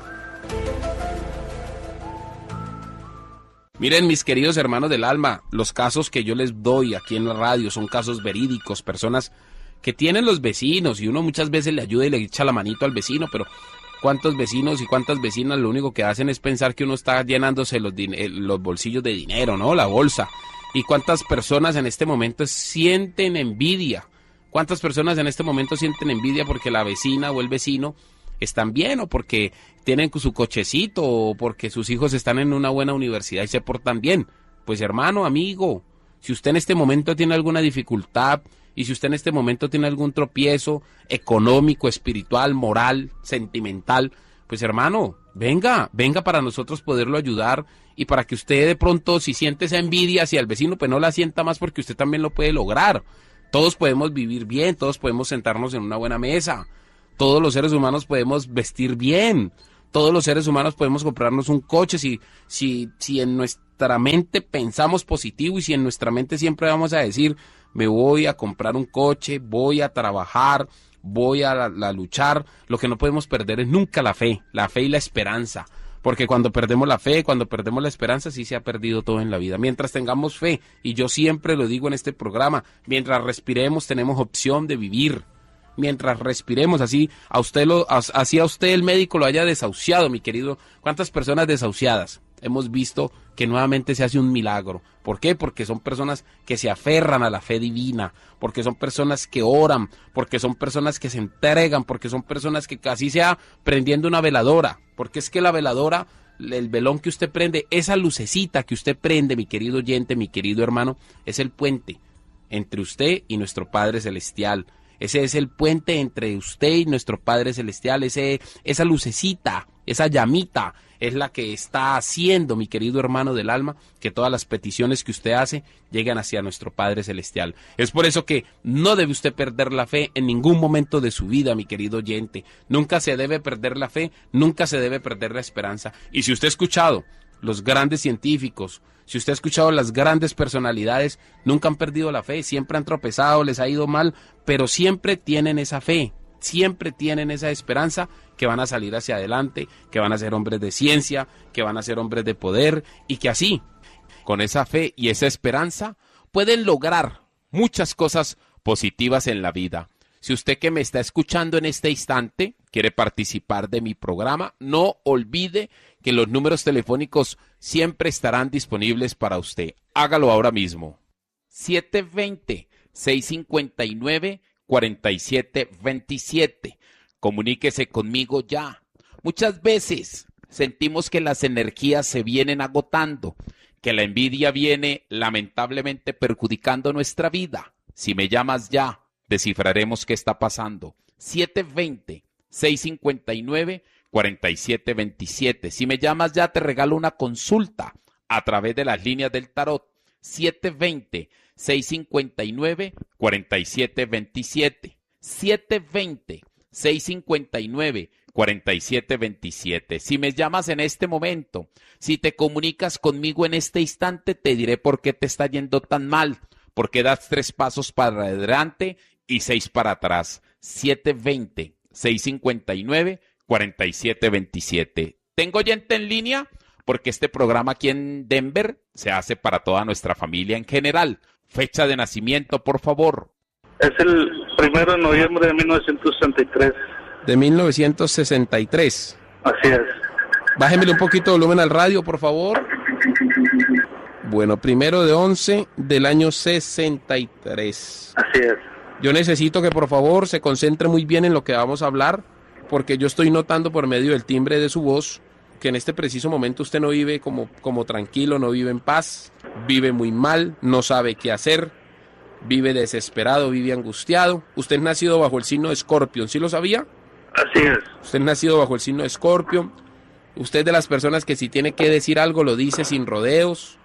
O: Miren, mis queridos hermanos del alma, los casos que yo les doy aquí en la radio son casos verídicos, personas que tienen los vecinos y uno muchas veces le ayuda y le echa la manito al vecino, pero ¿cuántos vecinos y cuántas vecinas lo único que hacen es pensar que uno está llenándose los bolsillos de dinero, ¿no? La bolsa. ¿Y cuántas personas en este momento sienten envidia? ¿Cuántas personas en este momento sienten envidia porque la vecina o el vecino están bien o porque tienen su cochecito o porque sus hijos están en una buena universidad y se portan bien? Pues hermano, amigo, si usted en este momento tiene alguna dificultad y si usted en este momento tiene algún tropiezo económico, espiritual, moral, sentimental, pues hermano, venga para nosotros poderlo ayudar y para que usted de pronto, si siente esa envidia hacia el vecino, pues no la sienta más porque usted también lo puede lograr. Todos podemos vivir bien, todos podemos sentarnos en una buena mesa, todos los seres humanos podemos vestir bien, todos los seres humanos podemos comprarnos un coche si en nuestra mente pensamos positivo y si en nuestra mente siempre vamos a decir, me voy a comprar un coche, voy a trabajar, voy a luchar. Lo que no podemos perder es nunca la fe y la esperanza. Porque cuando perdemos la fe, cuando perdemos la esperanza, sí se ha perdido todo en la vida. Mientras tengamos fe, y yo siempre lo digo en este programa, mientras respiremos tenemos opción de vivir. Mientras respiremos, así a usted el médico lo haya desahuciado, mi querido. ¿Cuántas personas desahuciadas hemos visto que nuevamente se hace un milagro. ¿Por qué? Porque son personas que se aferran a la fe divina, porque son personas que oran, porque son personas que se entregan, porque son personas que casi sea prendiendo una veladora, porque es que la veladora, el velón que usted prende, esa lucecita que usted prende, mi querido oyente, mi querido hermano, es el puente entre usted y nuestro Padre Celestial. Ese es el puente entre usted y nuestro Padre Celestial, esa lucecita, esa llamita, es la que está haciendo, mi querido hermano del alma, que todas las peticiones que usted hace lleguen hacia nuestro Padre Celestial. Es por eso que no debe usted perder la fe en ningún momento de su vida, mi querido oyente. Nunca se debe perder la fe, nunca se debe perder la esperanza. Y si usted ha escuchado los grandes científicos, si usted ha escuchado las grandes personalidades, nunca han perdido la fe, siempre han tropezado, les ha ido mal, pero siempre tienen esa fe, siempre tienen esa esperanza que van a salir hacia adelante, que van a ser hombres de ciencia, que van a ser hombres de poder y que así, con esa fe y esa esperanza, pueden lograr muchas cosas positivas en la vida. Si usted que me está escuchando en este instante quiere participar de mi programa, no olvide que los números telefónicos siempre estarán disponibles para usted. Hágalo ahora mismo. 720-659-4727. Comuníquese conmigo ya. Muchas veces sentimos que las energías se vienen agotando, que la envidia viene lamentablemente perjudicando nuestra vida. Si me llamas ya, descifraremos qué está pasando. 720-659-4727. Si me llamas ya, te regalo una consulta a través de las líneas del tarot. 720-659-4727. 720-659-4727. Si me llamas en este momento, si te comunicas conmigo en este instante, te diré por qué te está yendo tan mal. Porque das 3 pasos para adelante y 6 para atrás. 720-659-4727. ¿Tengo oyente en línea? Porque este programa aquí en Denver se hace para toda nuestra familia en general. Fecha de nacimiento, por favor.
P: Es el 1 de noviembre de 1963.
O: De 1963.
P: Así es.
O: Bájemele un poquito de volumen al radio, por favor. Bueno, 1/11 del año 63.
P: Así es.
O: Yo necesito que por favor se concentre muy bien en lo que vamos a hablar, porque yo estoy notando por medio del timbre de su voz que en este preciso momento usted no vive como tranquilo, no vive en paz, vive muy mal, no sabe qué hacer, vive desesperado, vive angustiado. Usted es nacido bajo el signo de Escorpio, ¿sí lo sabía?
P: Así es.
O: Usted es nacido bajo el signo de Escorpio. Usted es de las personas que si tiene que decir algo lo dice sin rodeos.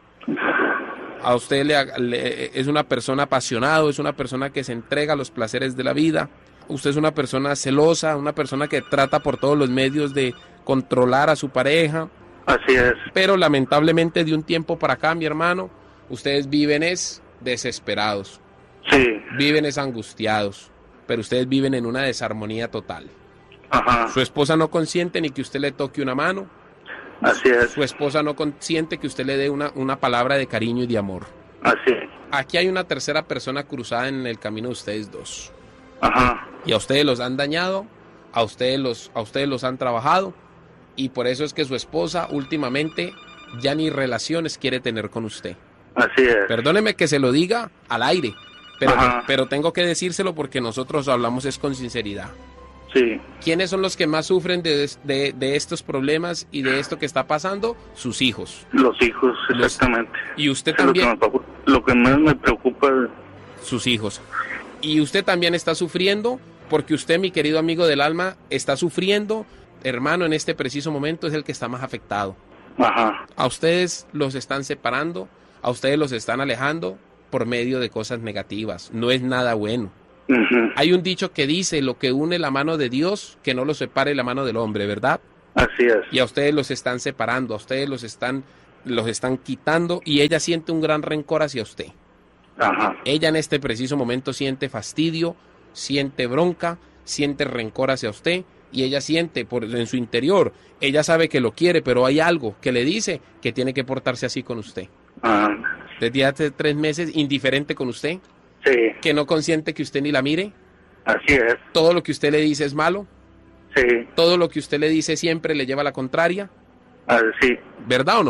O: A usted es una persona apasionada, es una persona que se entrega a los placeres de la vida. Usted es una persona celosa, una persona que trata por todos los medios de controlar a su pareja.
P: Así es.
O: Pero lamentablemente de un tiempo para acá, mi hermano, ustedes viven desesperados.
P: Sí.
O: Viven angustiados, pero ustedes viven en una desarmonía total.
P: Ajá.
O: Su esposa no consiente ni que usted le toque una mano.
P: Así es.
O: Su esposa no consiente que usted le dé una palabra de cariño y de amor.
P: Así es.
O: Aquí hay una tercera persona cruzada en el camino de ustedes dos.
P: Ajá.
O: Y a ustedes los han dañado, a ustedes los han trabajado, y por eso es que su esposa últimamente ya ni relaciones quiere tener con usted.
P: Así es.
O: Perdóneme que se lo diga al aire, pero tengo que decírselo porque nosotros hablamos es con sinceridad.
P: Sí.
O: ¿Quiénes son los que más sufren de estos problemas y de esto que está pasando? Sus hijos.
P: Los hijos, exactamente.
O: Y usted también.
P: Lo que más me preocupa es
O: sus hijos. Y usted también está sufriendo porque usted, mi querido amigo del alma, está sufriendo. Hermano, en este preciso momento es el que está más afectado.
P: Ajá.
O: A ustedes los están separando, a ustedes los están alejando por medio de cosas negativas. No es nada bueno.
P: Uh-huh.
O: Hay un dicho que dice, lo que une la mano de Dios, que no lo separe la mano del hombre, ¿verdad?
P: Así es.
O: Y a ustedes los están separando, a ustedes los están quitando, y ella siente un gran rencor hacia usted.
P: Ajá.
O: Ella en este preciso momento siente fastidio, siente bronca, siente rencor hacia usted, y ella siente en su interior, ella sabe que lo quiere, pero hay algo que le dice que tiene que portarse así con usted.
P: Ajá.
O: Desde hace 3 meses, indiferente con usted.
P: Sí.
O: Que no consiente que usted ni la mire.
P: Así es.
O: Todo lo que usted le dice es malo.
P: Sí.
O: Todo lo que usted le dice siempre le lleva a la contraria.
P: Sí.
O: ¿Verdad o no?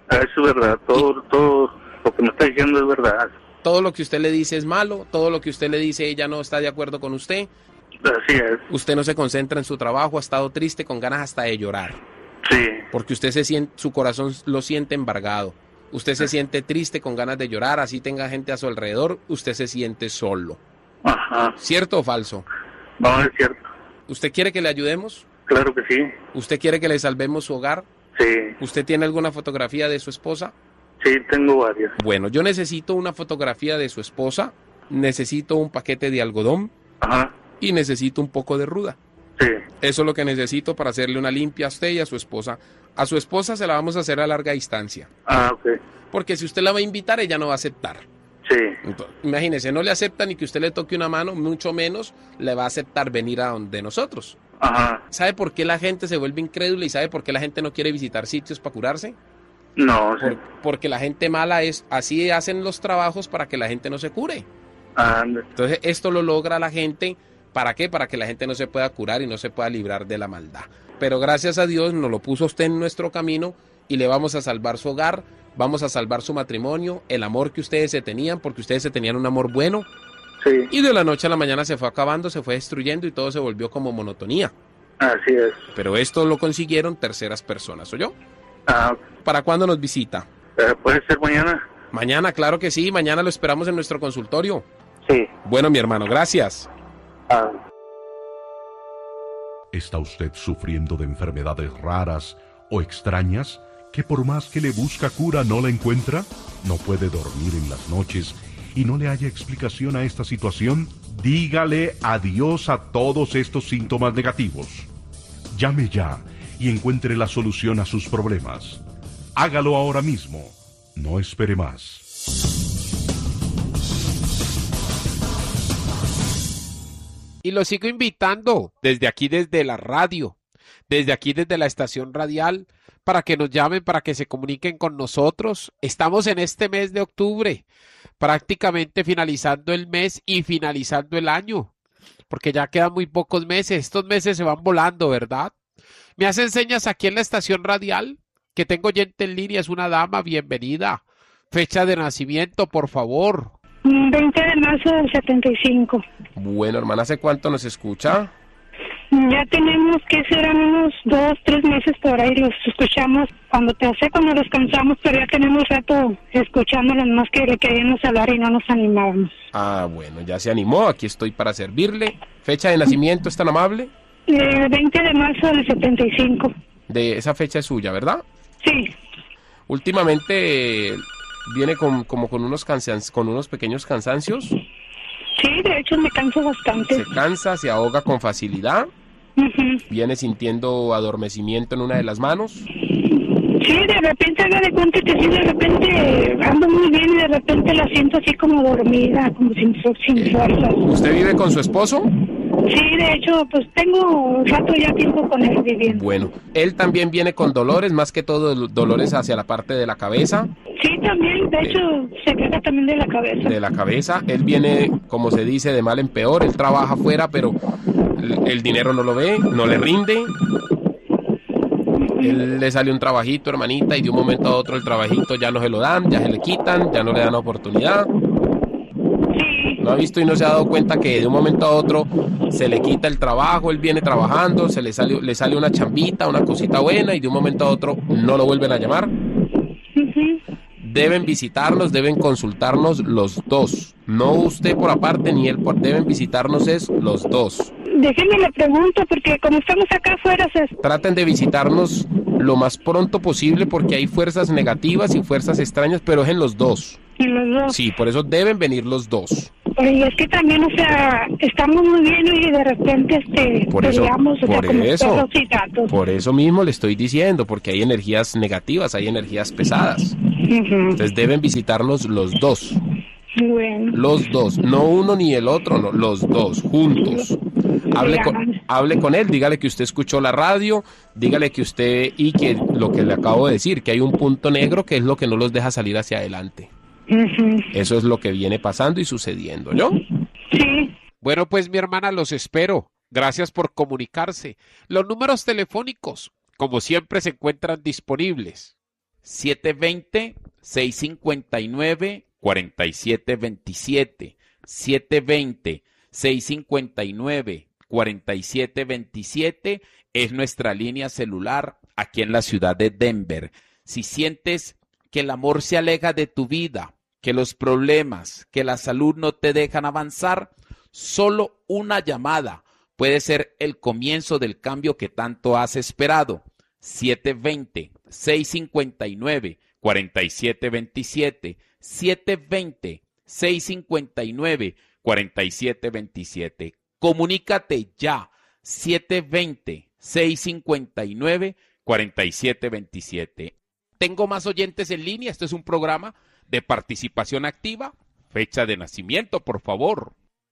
P: Eso es verdad, todo lo que me está diciendo es verdad.
O: Todo lo que usted le dice es malo, todo lo que usted le dice ella no está de acuerdo con usted.
P: Así es.
O: Usted no se concentra en su trabajo, ha estado triste, con ganas hasta de llorar.
P: Sí.
O: Porque usted su corazón lo siente embargado. Usted se siente triste, con ganas de llorar, así tenga gente a su alrededor, usted se siente solo.
P: Ajá.
O: ¿Cierto o falso?
P: No, es cierto.
O: ¿Usted quiere que le ayudemos?
P: Claro que sí.
O: ¿Usted quiere que le salvemos su hogar?
P: Sí.
O: ¿Usted tiene alguna fotografía de su esposa?
P: Sí, tengo varias.
O: Bueno, yo necesito una fotografía de su esposa, necesito un paquete de algodón.
P: Ajá.
O: Y necesito un poco de ruda.
P: Sí.
O: Eso es lo que necesito para hacerle una limpia a usted y a su esposa. A su esposa se la vamos a hacer a larga distancia.
P: Ah, ok.
O: Porque si usted la va a invitar, ella no va a aceptar.
P: Sí.
O: Entonces, imagínese, no le acepta ni que usted le toque una mano, mucho menos le va a aceptar venir a donde nosotros.
P: Ajá.
O: ¿Sabe por qué la gente se vuelve incrédula y sabe por qué la gente no quiere visitar sitios para curarse?
P: No, sí.
O: Porque la gente mala así hacen los trabajos para que la gente no se cure. Entonces esto lo logra la gente. ¿Para qué? Para que la gente no se pueda curar y no se pueda librar de la maldad. Pero gracias a Dios nos lo puso usted en nuestro camino y le vamos a salvar su hogar, vamos a salvar su matrimonio, el amor que ustedes se tenían, porque ustedes se tenían un amor bueno.
P: Sí.
O: Y de la noche a la mañana se fue acabando, se fue destruyendo y todo se volvió como monotonía.
P: Así es.
O: Pero esto lo consiguieron terceras personas, ¿oyó?
P: Ah.
O: ¿Para cuándo nos visita?
P: ¿Puede ser mañana?
O: Mañana, claro que sí, mañana lo esperamos en nuestro consultorio.
P: Sí.
O: Bueno, mi hermano, gracias.
B: ¿Está usted sufriendo de enfermedades raras o extrañas que por más que le busca cura no la encuentra? ¿No puede dormir en las noches y no le haya explicación a esta situación? Dígale adiós a todos estos síntomas negativos. Llame ya y encuentre la solución a sus problemas. Hágalo ahora mismo. No espere más.
O: Y lo sigo invitando desde aquí, desde la radio, desde aquí, desde la estación radial, para que nos llamen, para que se comuniquen con nosotros. Estamos en este mes de octubre, prácticamente finalizando el mes y finalizando el año, porque ya quedan muy pocos meses. Estos meses se van volando, ¿verdad? Me hacen señas aquí en la estación radial, que tengo oyente en línea, es una dama, bienvenida. Fecha de nacimiento, por favor.
Q: 20 de marzo del 75.
O: Bueno, hermana, ¿hace cuánto nos escucha?
Q: Ya tenemos que serán unos 2, 3 meses por ahí, los escuchamos cuando descansamos, pero ya tenemos rato escuchándolos, más que le queríamos hablar y no nos animábamos.
O: Ah, bueno, ya se animó, aquí estoy para servirle. ¿Fecha de nacimiento es tan amable?
Q: 20 de marzo del 75.
O: De esa fecha es suya, ¿verdad?
Q: Sí.
O: Últimamente viene con unos pequeños cansancios.
Q: Sí, de hecho me canso bastante.
O: Se cansa, se ahoga con facilidad. Viene sintiendo adormecimiento en una de las manos.
Q: Sí, de repente haga de cuenta que sí, de repente ando muy bien y de repente la siento así como dormida, como sin fuerzas.
O: ¿Usted vive con su esposo?
Q: Sí, de hecho, pues tengo un rato ya tiempo con él viviendo.
O: Bueno, él también viene con dolores, más que todo dolores hacia la parte de la cabeza.
Q: Sí, también, de hecho, se queja también de la cabeza.
O: De la cabeza, él viene, como se dice, de mal en peor, él trabaja afuera, pero el dinero no lo ve, no le rinde. Él le sale un trabajito, hermanita, y de un momento a otro el trabajito ya no se lo dan, ya se le quitan, ya no le dan oportunidad. ¿No ha visto y no se ha dado cuenta que de un momento a otro se le quita el trabajo, él viene trabajando, le sale una chambita, una cosita buena y de un momento a otro no lo vuelven a llamar? Deben visitarnos, deben consultarnos los dos. No usted por aparte ni él deben visitarnos los dos.
Q: Déjeme le pregunto, porque como estamos acá afuera...
O: Traten de visitarnos lo más pronto posible porque hay fuerzas negativas y fuerzas extrañas, pero es en los dos.
Q: ¿En los dos?
O: Sí, por eso deben venir los dos.
Q: Y es que también, o sea, estamos muy bien y de repente peleamos, o sea, como perros y gatos.
O: Por eso mismo le estoy diciendo, porque hay energías negativas, hay energías pesadas. Entonces deben visitarnos los dos.
Q: Bueno.
O: Los dos, no uno ni el otro, no, los dos, juntos. Hable con él, dígale que usted escuchó la radio, dígale que usted, y que lo que le acabo de decir, que hay un punto negro que es lo que no los deja salir hacia adelante. Eso es lo que viene pasando y sucediendo, ¿no?
Q: Sí.
O: Bueno, pues mi hermana, los espero. Gracias por comunicarse. Los números telefónicos, como siempre, se encuentran disponibles. 720-659-4727. 720-659-4727 es nuestra línea celular aquí en la ciudad de Denver. Si sientes que el amor se aleja de tu vida, que los problemas, que la salud no te dejan avanzar, solo una llamada puede ser el comienzo del cambio que tanto has esperado. 720-659-4727. 720-659-4727. Comunícate ya. 720-659-4727. Tengo más oyentes en línea. Este es un programa de participación activa. Fecha de nacimiento, por favor.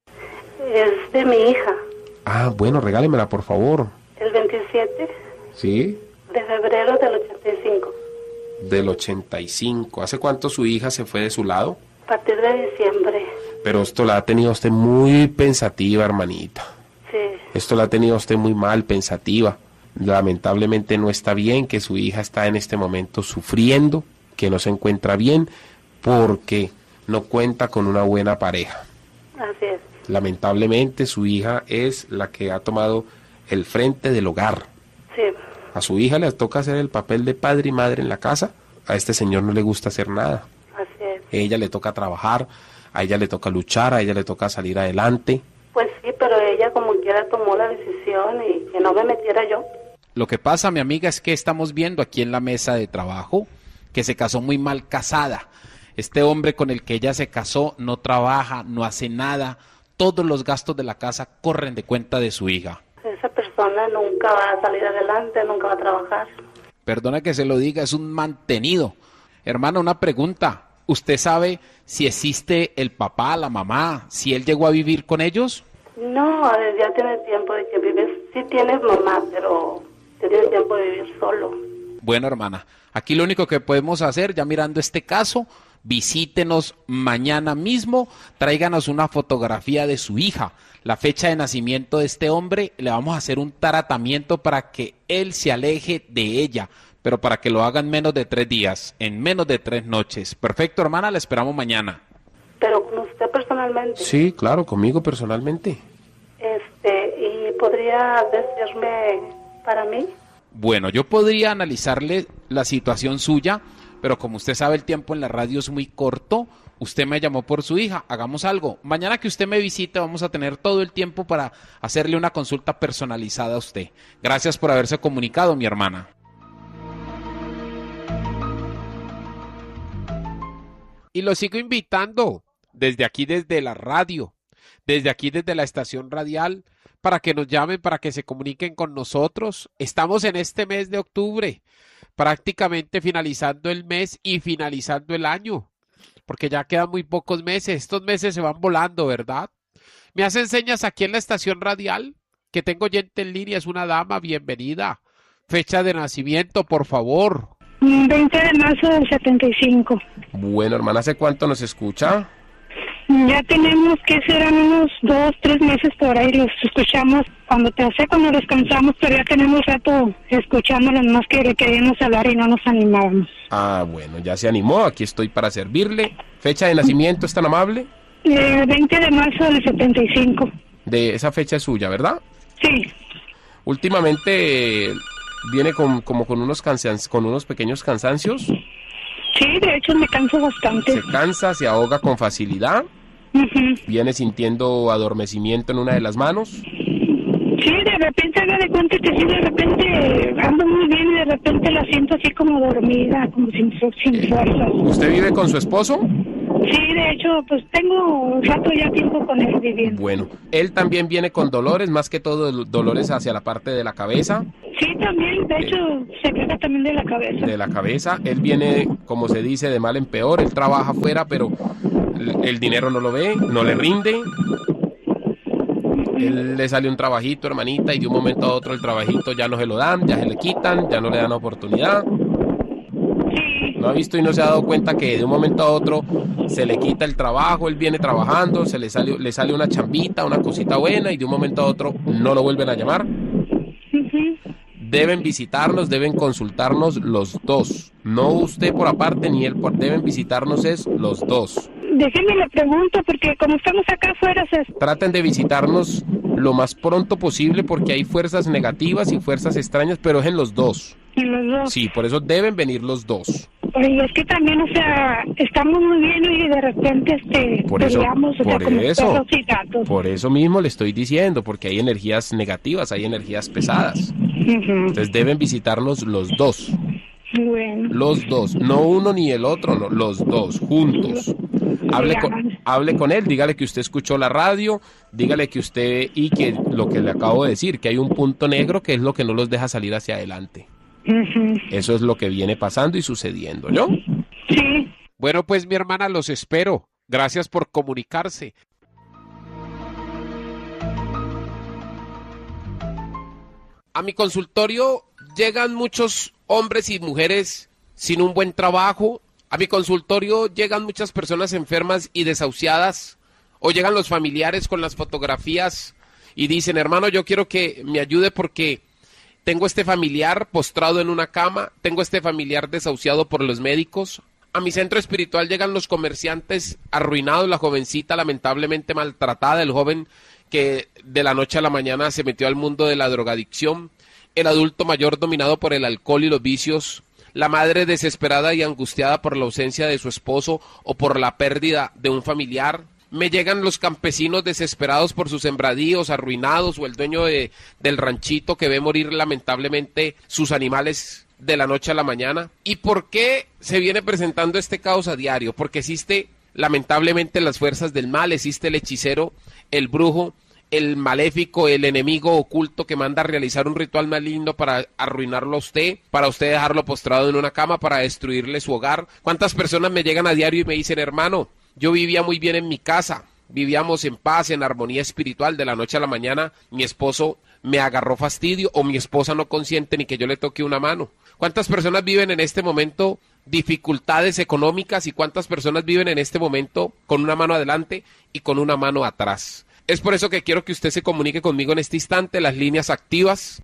Q: Es de mi hija.
R: Ah, bueno, regálemela, por favor.
Q: El 27
R: ¿Sí?
Q: de febrero del 85.
R: Del 85. ¿Hace cuánto su hija se fue de su lado?
Q: A partir de diciembre.
R: Pero esto la ha tenido usted muy pensativa, hermanita.
Q: Sí.
R: Esto la ha tenido usted muy mal, pensativa. Lamentablemente no está bien, que su hija está en este momento sufriendo, que no se encuentra bien, porque no cuenta con una buena pareja.
Q: Así es.
R: Lamentablemente su hija es la que ha tomado el frente del hogar.
Q: Sí.
R: A su hija le toca hacer el papel de padre y madre en la casa. A este señor no le gusta hacer nada.
Q: Así es.
R: A ella le toca trabajar, a ella le toca luchar, a ella le toca salir adelante.
Q: Pues sí, pero ella como quiera tomó la decisión y que no me metiera yo.
O: Lo que pasa, mi amiga, es que estamos viendo aquí en la mesa de trabajo que se casó muy mal casada. Este hombre con el que ella se casó no trabaja, no hace nada. Todos los gastos de la casa corren de cuenta de su hija.
Q: Esa persona nunca va a salir adelante, nunca va a trabajar.
O: Perdona que se lo diga, es un mantenido. Hermana, una pregunta. ¿Usted sabe si existe el papá, la mamá, si él llegó a vivir con ellos?
Q: No, ya tiene tiempo de que vives. Sí tienes mamá, pero tiene tiempo de vivir solo.
O: Bueno, hermana, aquí lo único que podemos hacer, ya mirando este caso, visítenos mañana mismo, tráiganos una fotografía de su hija, la fecha de nacimiento de este hombre, le vamos a hacer un tratamiento para que él se aleje de ella, pero para que lo haga en menos de 3 días, en menos de 3 noches. Perfecto, hermana, la esperamos mañana.
Q: ¿Pero con usted personalmente?
R: Sí, claro, conmigo personalmente.
Q: ¿Y podría decirme para mí?
O: Bueno, yo podría analizarle la situación suya, pero como usted sabe, el tiempo en la radio es muy corto. Usted me llamó por su hija, hagamos algo. Mañana que usted me visite vamos a tener todo el tiempo para hacerle una consulta personalizada a usted. Gracias por haberse comunicado, mi hermana. Y lo sigo invitando desde aquí, desde la radio, desde aquí, desde la estación radial, para que nos llamen, para que se comuniquen con nosotros. Estamos en este mes de octubre, prácticamente finalizando el mes y finalizando el año, porque ya quedan muy pocos meses. Estos meses se van volando, ¿verdad? Me hacen señas aquí en la estación radial, que tengo oyente en línea, es una dama, bienvenida. Fecha de nacimiento, por favor.
Q: 20 de marzo del 75.
R: Bueno, hermana, ¿hace cuánto nos escucha?
Q: Ya tenemos que serán unos 2, 3 meses por ahí, los escuchamos cuando descansamos, pero ya tenemos rato escuchándolos, más que le queríamos hablar y no nos animábamos.
R: Ah, bueno, ya se animó, aquí estoy para servirle. ¿Fecha de nacimiento es tan amable?
Q: 20 de marzo del 75.
R: De esa fecha es suya, ¿verdad?
Q: Sí.
R: Últimamente viene con unos pequeños cansancios.
Q: Sí, de hecho me canso bastante.
R: Se cansa, se ahoga con facilidad. Viene sintiendo adormecimiento en una de las manos.
Q: Sí, de repente haga de cuenta que sí, de repente ando muy bien y de repente la siento así como dormida, como sin fuerzas.
R: ¿Usted vive con su esposo?
Q: Sí, de hecho, pues tengo un rato ya tiempo con él viviendo.
R: Bueno, él también viene con dolores, más que todo dolores hacia la parte de la cabeza.
Q: Sí, también, de hecho, se queja también de la cabeza.
R: De la cabeza, él viene, como se dice, de mal en peor, él trabaja afuera, pero el dinero no lo ve, no le rinde. Él le sale un trabajito, hermanita, y de un momento a otro el trabajito ya no se lo dan, ya se le quitan, ya no le dan oportunidad. No ha visto y no se ha dado cuenta que de un momento a otro se le quita el trabajo, él viene trabajando, le sale una chambita, una cosita buena, y de un momento a otro no lo vuelven a llamar. deben visitarnos, deben consultarnos los dos. No usted por aparte ni él deben visitarnos es los dos.
Q: Déjeme le pregunto, porque como estamos acá afuera...
R: Traten de visitarnos lo más pronto posible porque hay fuerzas negativas y fuerzas extrañas, pero es en los dos.
Q: ¿En los dos?
R: Sí, por eso deben venir los dos.
Q: Y es que también, o sea, estamos muy bien y de repente peleamos, o sea, como perros y gatos.
R: Por eso mismo le estoy diciendo, porque hay energías negativas, hay energías pesadas. Entonces deben visitarnos los dos.
Q: Bueno.
R: Los dos, no uno ni el otro, no, los dos, juntos. Hable con él, dígale que usted escuchó la radio, dígale que usted, y que lo que le acabo de decir, que hay un punto negro que es lo que no los deja salir hacia adelante. Eso es lo que viene pasando y sucediendo, ¿no?
Q: Sí.
O: Bueno, pues mi hermana, los espero. Gracias por comunicarse. A mi consultorio llegan muchos hombres y mujeres sin un buen trabajo. A mi consultorio llegan muchas personas enfermas y desahuciadas. O llegan los familiares con las fotografías y dicen, hermano, yo quiero que me ayude porque tengo este familiar postrado en una cama, tengo este familiar desahuciado por los médicos. A mi centro espiritual llegan los comerciantes arruinados, la jovencita lamentablemente maltratada, el joven que de la noche a la mañana se metió al mundo de la drogadicción, el adulto mayor dominado por el alcohol y los vicios, la madre desesperada y angustiada por la ausencia de su esposo o por la pérdida de un familiar. Me llegan los campesinos desesperados por sus sembradíos arruinados o el dueño del ranchito que ve morir lamentablemente sus animales de la noche a la mañana. ¿Y por qué se viene presentando este caos a diario? Porque existe lamentablemente las fuerzas del mal, existe el hechicero, el brujo, el maléfico, el enemigo oculto que manda a realizar un ritual maligno para arruinarlo a usted, para usted dejarlo postrado en una cama, para destruirle su hogar. ¿Cuántas personas me llegan a diario y me dicen, hermano, yo vivía muy bien en mi casa, vivíamos en paz, en armonía espiritual, de la noche a la mañana mi esposo me agarró fastidio o mi esposa no consiente ni que yo le toque una mano? ¿Cuántas personas viven en este momento dificultades económicas y cuántas personas viven en este momento con una mano adelante y con una mano atrás? Es por eso que quiero que usted se comunique conmigo en este instante, las líneas activas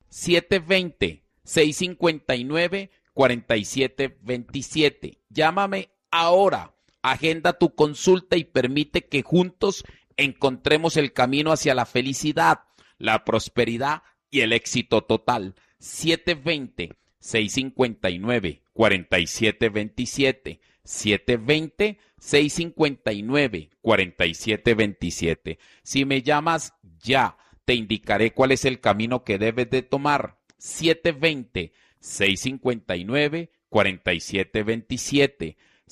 O: 720-659-4727. Llámame ahora. Agenda tu consulta y permite que juntos encontremos el camino hacia la felicidad, la prosperidad y el éxito total. 720-659-4727. 720-659-4727. Si me llamas ya, te indicaré cuál es el camino que debes de tomar. 720-659-4727.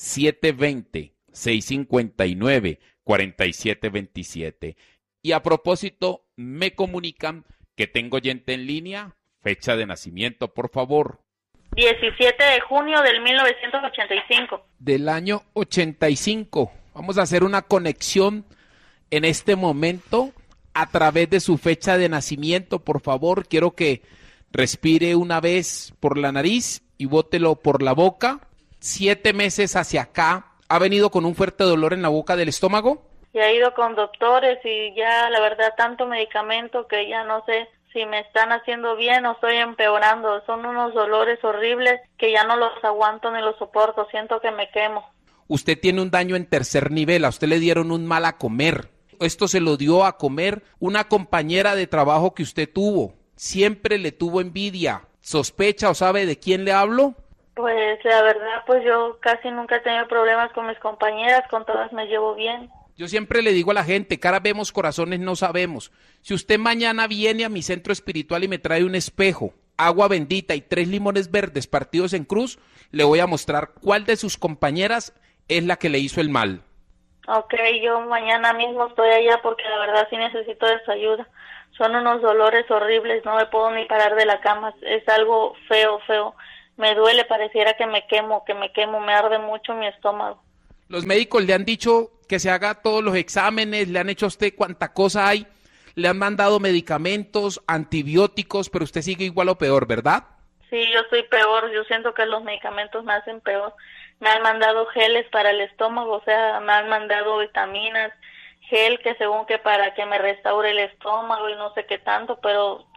O: 720-659-4727. Y a propósito, me comunican que tengo oyente en línea. Fecha de nacimiento, por favor.
S: 17 de junio del 1985.
O: Del año 85. Vamos a hacer una conexión en este momento a través de su fecha de nacimiento, por favor. Quiero que respire una vez por la nariz y bótelo por la boca. 7 meses hacia acá, ¿ha venido con un fuerte dolor en la boca del estómago?
S: Ya he ido con doctores y ya, la verdad, tanto medicamento que ya no sé si me están haciendo bien o estoy empeorando. Son unos dolores horribles que ya no los aguanto ni los soporto, siento que me quemo.
O: Usted tiene un daño en tercer nivel, a usted le dieron un mal a comer. Esto se lo dio a comer una compañera de trabajo que usted tuvo. Siempre le tuvo envidia. ¿Sospecha o sabe de quién le hablo?
S: Pues la verdad, pues yo casi nunca he tenido problemas con mis compañeras, con todas me llevo bien.
O: Yo siempre le digo a la gente, cara vemos, corazones no sabemos. Si usted mañana viene a mi centro espiritual y me trae un espejo, agua bendita y 3 limones verdes partidos en cruz, le voy a mostrar cuál de sus compañeras es la que le hizo el mal.
S: Ok, yo mañana mismo estoy allá porque la verdad sí necesito de su ayuda. Son unos dolores horribles, no me puedo ni parar de la cama, es algo feo, feo. Me duele, pareciera que me quemo, me arde mucho mi estómago.
O: Los médicos le han dicho que se haga todos los exámenes, le han hecho a usted cuánta cosa hay, le han mandado medicamentos, antibióticos, pero usted sigue igual o peor, ¿verdad?
S: Sí, yo estoy peor, yo siento que los medicamentos me hacen peor. Me han mandado geles para el estómago, o sea, me han mandado vitaminas, gel que según que para que me restaure el estómago y no sé qué tanto, pero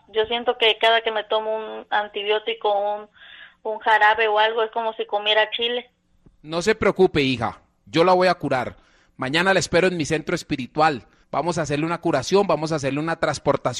S: Yo siento que cada que me tomo un antibiótico, un jarabe o algo, es como si comiera chile.
O: No se preocupe, hija, yo la voy a curar. Mañana la espero en mi centro espiritual. Vamos a hacerle una curación, vamos a hacerle una transportación